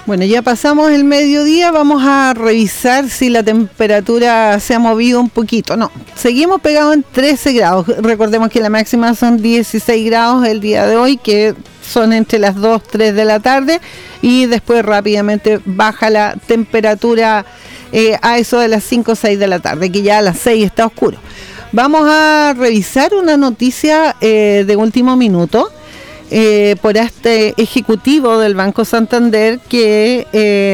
Bueno, ya pasamos el mediodía, vamos a revisar si la temperatura se ha movido un poquito. No, seguimos pegados en 13 grados. Recordemos que la máxima son 16 grados el día de hoy, que son entre las 2, 3 de la tarde, y después rápidamente baja la temperatura a eso de las 5 o 6 de la tarde, que ya a las 6 está oscuro. Vamos a revisar una noticia de último minuto. Por este ejecutivo del Banco Santander que,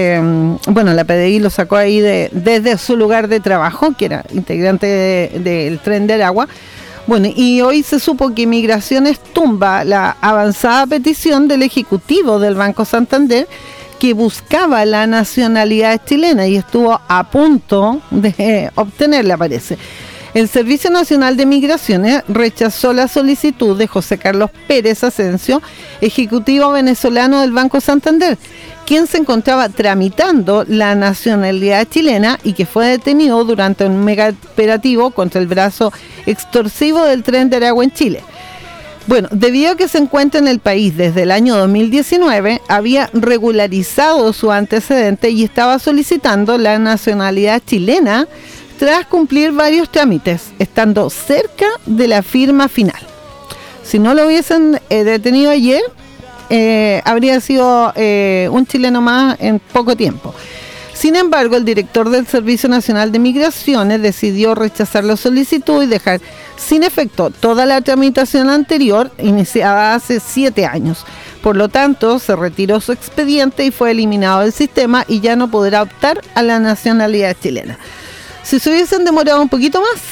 la PDI lo sacó ahí desde su lugar de trabajo, que era integrante del Tren del Agua. Bueno, y hoy se supo que Migraciones tumba la avanzada petición del ejecutivo del Banco Santander que buscaba la nacionalidad chilena y estuvo a punto de obtenerla, parece. El Servicio Nacional de Migraciones rechazó la solicitud de José Carlos Pérez Asensio, ejecutivo venezolano del Banco Santander, quien se encontraba tramitando la nacionalidad chilena y que fue detenido durante un mega operativo contra el brazo extorsivo del Tren del Agua en Chile. Bueno, debido a que se encuentra en el país desde el año 2019, había regularizado su antecedente y estaba solicitando la nacionalidad chilena tras cumplir varios trámites, estando cerca de la firma final. Si no lo hubiesen detenido ayer, habría sido un chileno más en poco tiempo. Sin embargo, el director del Servicio Nacional de Migraciones decidió rechazar la solicitud y dejar sin efecto toda la tramitación anterior, iniciada hace 7 años. Por lo tanto, se retiró su expediente y fue eliminado del sistema y ya no podrá optar a la nacionalidad chilena. Si se hubiesen demorado un poquito más,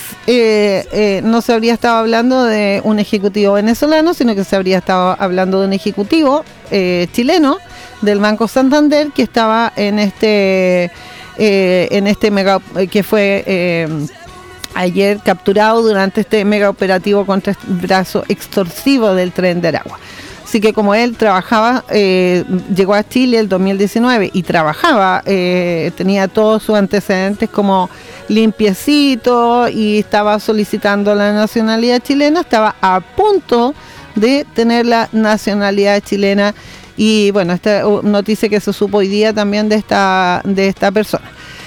no se habría estado hablando de un ejecutivo venezolano, sino que se habría estado hablando de un ejecutivo chileno del Banco Santander que estaba en este mega, que fue ayer capturado durante este mega operativo contra el brazo extorsivo del Tren del Agua. Así que como él trabajaba, llegó a Chile el 2019 y trabajaba, tenía todos sus antecedentes como limpiecito y estaba solicitando la nacionalidad chilena, estaba a punto de tener la nacionalidad chilena. Y bueno, esta noticia que se supo hoy día también de esta persona.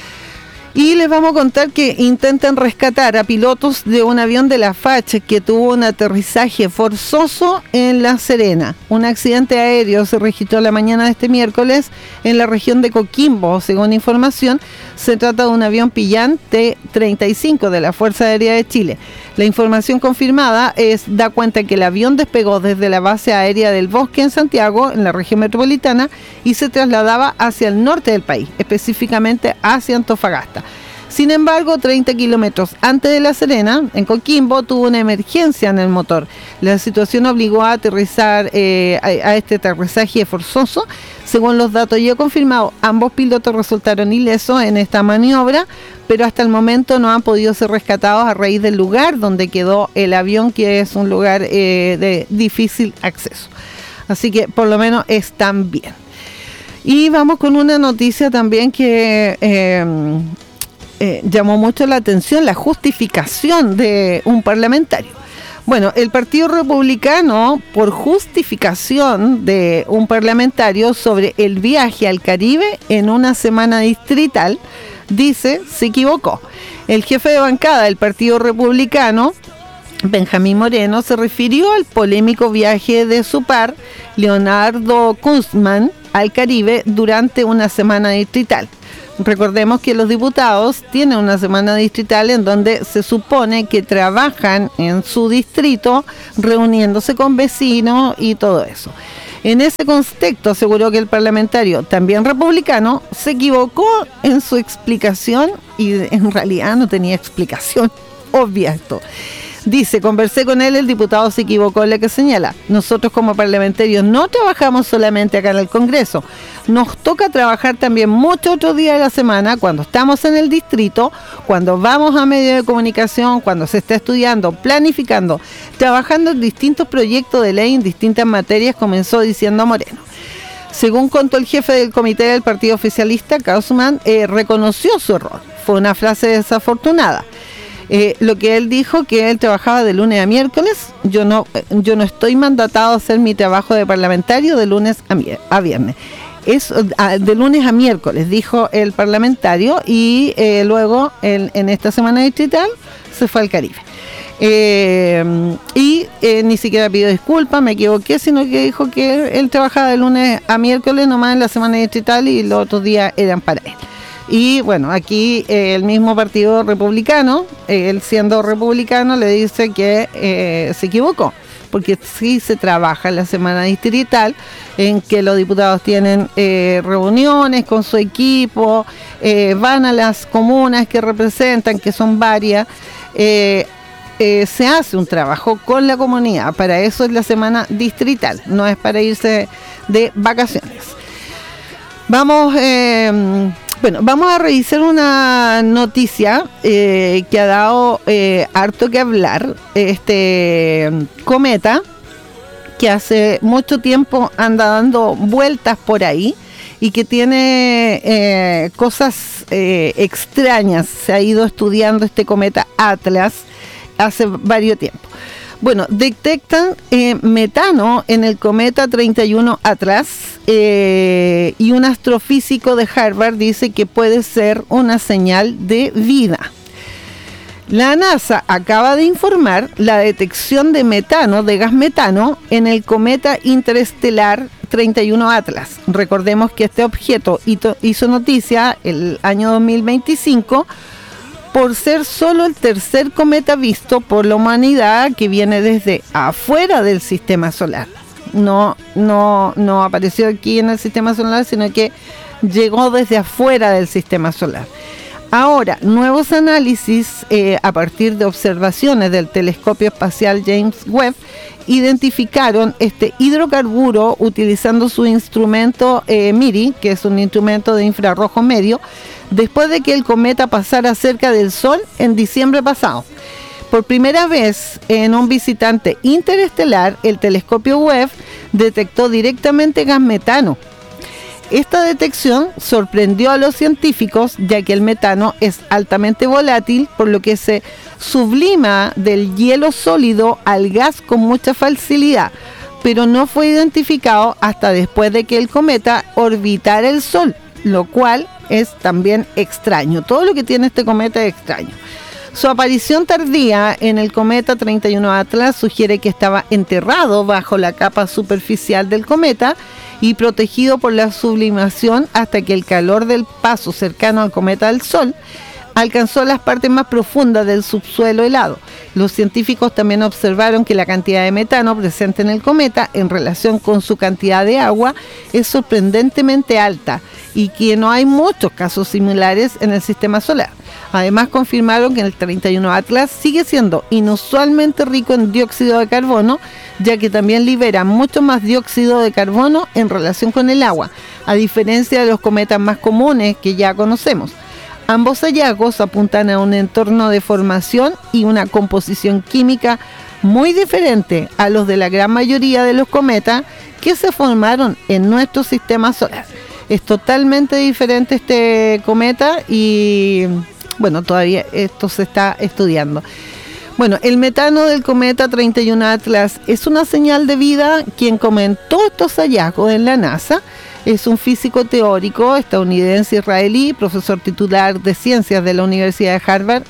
Y les vamos a contar que intentan rescatar a pilotos de un avión de la FACH que tuvo un aterrizaje forzoso en La Serena. Un accidente aéreo se registró la mañana de este miércoles en la región de Coquimbo. Según información, se trata de un avión Pillán T-35 de la Fuerza Aérea de Chile. La información confirmada da cuenta que el avión despegó desde la base aérea del Bosque en Santiago, en la región metropolitana, y se trasladaba hacia el norte del país, específicamente hacia Antofagasta. Sin embargo, 30 kilómetros antes de La Serena, en Coquimbo, tuvo una emergencia en el motor. La situación obligó a aterrizar a este aterrizaje forzoso. Según los datos ya confirmados, ambos pilotos resultaron ilesos en esta maniobra, pero hasta el momento no han podido ser rescatados a raíz del lugar donde quedó el avión, que es un lugar de difícil acceso. Así que por lo menos están bien. Y vamos con una noticia también que llamó mucho la atención, la justificación de un parlamentario. Bueno, el Partido Republicano, por justificación de un parlamentario sobre el viaje al Caribe en una semana distrital, dice, se equivocó. El jefe de bancada del Partido Republicano, Benjamín Moreno, se refirió al polémico viaje de su par, Leonardo Kunzman, al Caribe durante una semana distrital. Recordemos que los diputados tienen una semana distrital en donde se supone que trabajan en su distrito, reuniéndose con vecinos y todo eso. En ese contexto aseguró que el parlamentario, también republicano, se equivocó en su explicación y en realidad no tenía explicación, obvia esto. Dice, conversé con él, el diputado se equivocó en la que señala. Nosotros como parlamentarios no trabajamos solamente acá en el Congreso. Nos toca trabajar también muchos otros días de la semana cuando estamos en el distrito, cuando vamos a medios de comunicación, cuando se está estudiando, planificando, trabajando en distintos proyectos de ley en distintas materias, comenzó diciendo Moreno. Según contó el jefe del comité del partido oficialista, Kaufman, reconoció su error. Fue una frase desafortunada. Lo que él dijo, que él trabajaba de lunes a miércoles. Yo no estoy mandatado a hacer mi trabajo de parlamentario de lunes a viernes. Es de lunes a miércoles, dijo el parlamentario, y luego en esta semana distrital se fue al Caribe. Ni siquiera pidió disculpas, me equivoqué, sino que dijo que él trabajaba de lunes a miércoles nomás en la semana distrital y los otros días eran para él. Y bueno, aquí el mismo partido republicano, él siendo republicano, le dice que se equivocó, porque sí se trabaja en la semana distrital, en que los diputados tienen reuniones con su equipo, van a las comunas que representan, que son varias, se hace un trabajo con la comunidad. Para eso es la semana distrital, no es para irse de vacaciones. Vamos a revisar una noticia que ha dado harto que hablar. Este cometa, que hace mucho tiempo anda dando vueltas por ahí y que tiene cosas extrañas. Se ha ido estudiando este cometa Atlas hace varios tiempos. Bueno, detectan metano en el cometa 31 Atlas y un astrofísico de Harvard dice que puede ser una señal de vida. La NASA acaba de informar la detección de metano, de gas metano, en el cometa interestelar 31 Atlas. Recordemos que este objeto hizo noticia el año 2025 por ser solo el tercer cometa visto por la humanidad que viene desde afuera del sistema solar. No apareció aquí en el sistema solar, sino que llegó desde afuera del sistema solar. Ahora, nuevos análisis a partir de observaciones del telescopio espacial James Webb identificaron este hidrocarburo utilizando su instrumento MIRI, que es un instrumento de infrarrojo medio, después de que el cometa pasara cerca del Sol en diciembre pasado. Por primera vez en un visitante interestelar, el telescopio Webb detectó directamente gas metano. Esta detección sorprendió a los científicos, ya que el metano es altamente volátil, por lo que se sublima del hielo sólido al gas con mucha facilidad, pero no fue identificado hasta después de que el cometa orbitara el Sol, lo cual es también extraño. Todo lo que tiene este cometa es extraño. Su aparición tardía en el cometa 31 Atlas sugiere que estaba enterrado bajo la capa superficial del cometa y protegido por la sublimación hasta que el calor del paso cercano al cometa del Sol alcanzó las partes más profundas del subsuelo helado. Los científicos también observaron que la cantidad de metano presente en el cometa en relación con su cantidad de agua es sorprendentemente alta y que no hay muchos casos similares en el sistema solar. Además, confirmaron que el 31 Atlas sigue siendo inusualmente rico en dióxido de carbono, ya que también libera mucho más dióxido de carbono en relación con el agua, a diferencia de los cometas más comunes que ya conocemos. Ambos hallazgos apuntan a un entorno de formación y una composición química muy diferente a los de la gran mayoría de los cometas que se formaron en nuestro sistema solar. Es totalmente diferente este cometa y bueno, todavía esto se está estudiando. Bueno, el metano del cometa 31 Atlas es una señal de vida. Quien comentó estos hallazgos en la NASA es un físico teórico estadounidense israelí, profesor titular de ciencias de la Universidad de Harvard,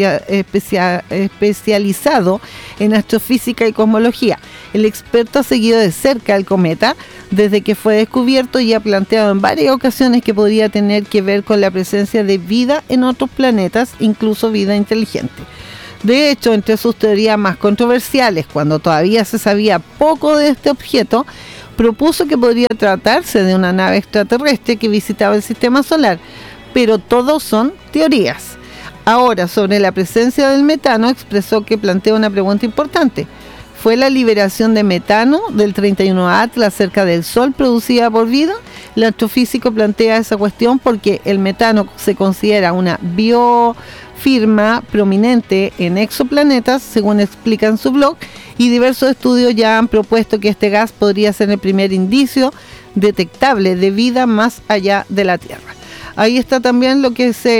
especializado en astrofísica y cosmología. El experto ha seguido de cerca el cometa desde que fue descubierto y ha planteado en varias ocasiones que podría tener que ver con la presencia de vida en otros planetas, incluso vida inteligente. De hecho, entre sus teorías más controversiales, cuando todavía se sabía poco de este objeto, propuso que podría tratarse de una nave extraterrestre que visitaba el sistema solar, pero todos son teorías. Ahora, sobre la presencia del metano, expresó que plantea una pregunta importante. ¿Fue la liberación de metano del 31 Atlas cerca del Sol producida por vida? El astrofísico plantea esa cuestión porque el metano se considera una biofirma prominente en exoplanetas, según explica en su blog, y diversos estudios ya han propuesto que este gas podría ser el primer indicio detectable de vida más allá de la Tierra. Ahí está también lo que es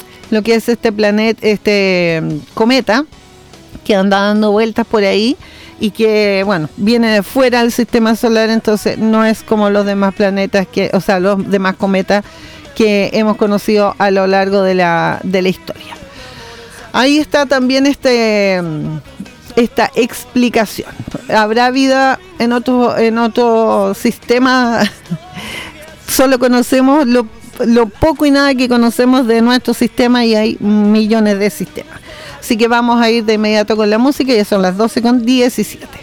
este planeta, este cometa, que anda dando vueltas por ahí y que, bueno, viene de fuera del sistema solar, entonces no es como los demás planetas, los demás cometas que hemos conocido a lo largo de la historia. Ahí está también esta explicación. ¿Habrá vida en otro sistema? Solo conocemos lo poco y nada que conocemos de nuestro sistema, y hay millones de sistemas. Así que vamos a ir de inmediato con la música, ya son las 12:17.